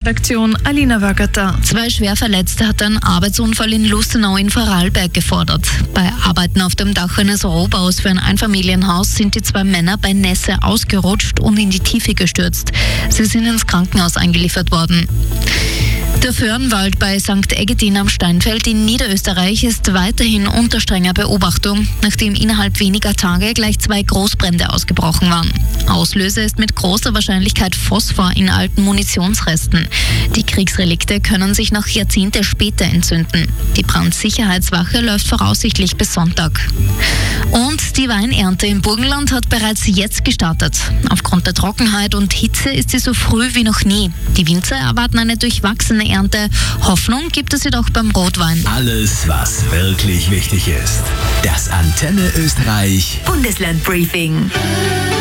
Redaktion Alina Wögerter. 2 Schwerverletzte hat ein Arbeitsunfall in Lustenau in Vorarlberg gefordert. Bei Arbeiten auf dem Dach eines Rohbaus für ein Einfamilienhaus sind die 2 Männer bei Nässe ausgerutscht und in die Tiefe gestürzt. Sie sind ins Krankenhaus eingeliefert worden. Der Föhrenwald bei St. Eggetin am Steinfeld in Niederösterreich ist weiterhin unter strenger Beobachtung, nachdem innerhalb weniger Tage gleich 2 Großbrände ausgebrochen waren. Auslöser ist mit großer Wahrscheinlichkeit Phosphor in alten Munitionsresten. Die Kriegsrelikte können sich noch Jahrzehnte später entzünden. Die Brandsicherheitswache läuft voraussichtlich bis Sonntag. Und die Weinernte im Burgenland hat bereits jetzt gestartet. Aufgrund der Trockenheit und Hitze ist sie so früh wie noch nie. Die Winzer erwarten eine durchwachsene Ernte. Hoffnung gibt es jedoch beim Rotwein. Alles, was wirklich wichtig ist. Das Antenne Österreich Bundesland Briefing.